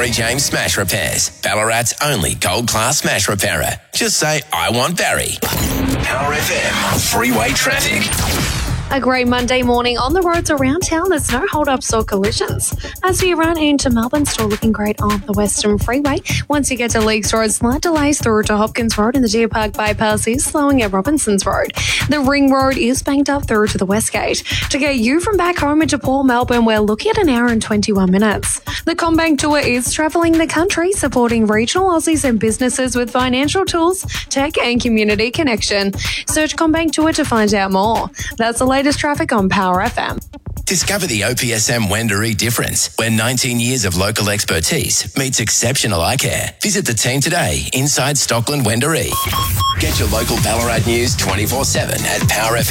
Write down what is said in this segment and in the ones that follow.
Barry James Smash Repairs, Ballarat's only gold-class smash repairer. Just say, I want Barry. Power FM, freeway traffic. A great Monday morning on the roads around town. There's no hold-ups or collisions. As you run into Melbourne, still looking great on the Western Freeway. Once you get to Leakes Road, slight delays through to Hopkins Road, and the Deer Park bypass is slowing at Robinsons Road. The Ring Road is banked up through to the Westgate. To get you from back home into Port Melbourne, we're looking at an hour and 21 minutes. The CommBank Tour is travelling the country, supporting regional Aussies and businesses with financial tools, tech and community connection. Search CommBank Tour to find out more. That's the latest traffic on Power FM. Discover the OPSM Wendouree difference, where 19 years of local expertise meets exceptional eye care. Visit the team today inside Stockland Wendouree. Get your local Ballarat news 24/7 at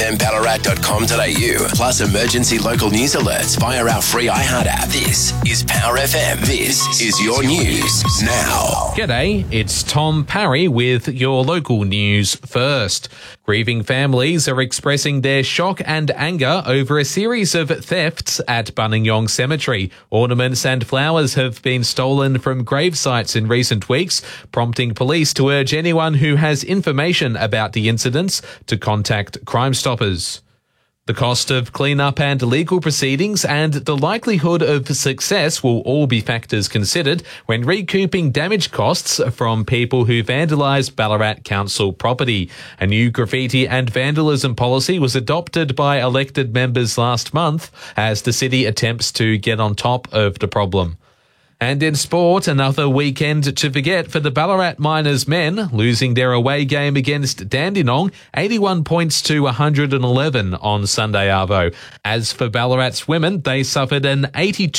powerfmballarat.com.au. Plus emergency local news alerts via our free iHeart app. This is Power FM. This is your news now. G'day, it's Tom Parry with your local news first. Grieving families are expressing their shock and anger over a series of thefts at Buninyong Cemetery. Ornaments and flowers have been stolen from grave sites in recent weeks, prompting police to urge anyone who has information about the incidents to contact Crime Stoppers. The cost of clean-up and legal proceedings and the likelihood of success will all be factors considered when recouping damage costs from people who vandalised Ballarat Council property. A new graffiti and vandalism policy was adopted by elected members last month as the city attempts to get on top of the problem. And in sport, another weekend to forget for the Ballarat Miners men, losing their away game against Dandenong, 81 points to 111 on Sunday arvo. As for Ballarat's women, they suffered an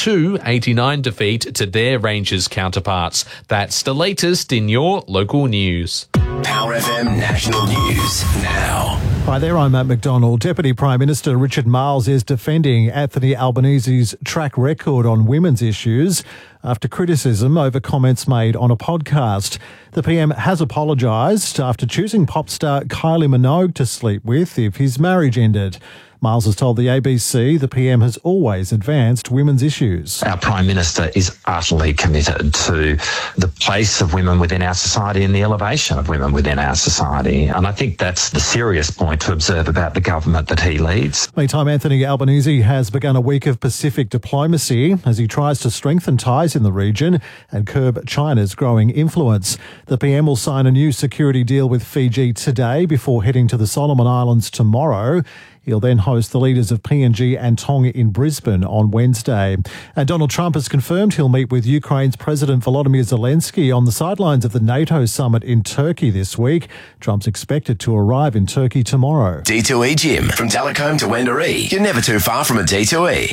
82-89 defeat to their Rangers counterparts. That's the latest in your local news. Power FM National News now. Hi there, I'm Matt McDonald. Deputy Prime Minister Richard Marles is defending Anthony Albanese's track record on women's issues after criticism over comments made on a podcast. The PM has apologised after choosing pop star Kylie Minogue to sleep with if his marriage ended. Miles has told the ABC the PM has always advanced women's issues. Our Prime Minister is utterly committed to the place of women within our society and the elevation of women within our society. And I think that's the serious point to observe about the government that he leads. Meantime, Anthony Albanese has begun a week of Pacific diplomacy as he tries to strengthen ties in the region and curb China's growing influence. The PM will sign a new security deal with Fiji today before heading to the Solomon Islands tomorrow. He'll then host the leaders of PNG and Tonga in Brisbane on Wednesday. And Donald Trump has confirmed he'll meet with Ukraine's President Volodymyr Zelensky on the sidelines of the NATO summit in Turkey this week. Trump's expected to arrive in Turkey tomorrow. D2E Gym. From Telecombe to Wendouree. You're never too far from a D2E.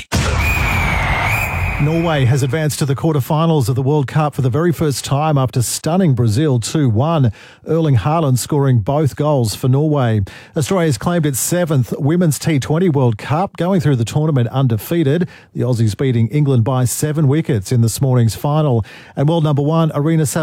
Norway has advanced to the quarterfinals of the World Cup for the very first time after stunning Brazil 2-1. Erling Haaland scoring both goals for Norway. Australia's claimed its 7th Women's T20 World Cup, going through the tournament undefeated. The Aussies beating England by 7 wickets in this morning's final. And world number 1, Aryna